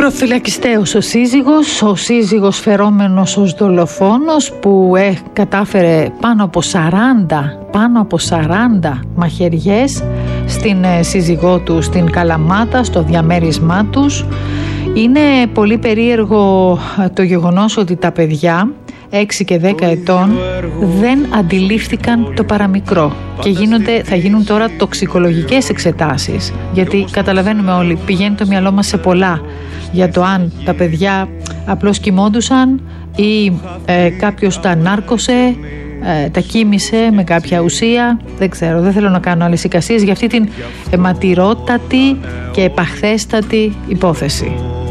Προφυλακιστέος ο σύζυγος φερόμενος ως δολοφόνος που κατάφερε πάνω από 40 μαχαιριές στην σύζυγό του στην Καλαμάτα, στο διαμέρισμά τους. Είναι πολύ περίεργο το γεγονός ότι τα παιδιά 6 και 10 ετών δεν αντιλήφθηκαν το παραμικρό και θα γίνουν τώρα τοξικολογικές εξετάσεις, γιατί καταλαβαίνουμε όλοι, πηγαίνει το μυαλό μας σε πολλά για το αν τα παιδιά απλώς κοιμόντουσαν ή κάποιος τα νάρκωσε, τα κοίμησε με κάποια ουσία. Δεν ξέρω, δεν θέλω να κάνω άλλες εικασίες για αυτή την αιματηρότατη και επαχθέστατη υπόθεση.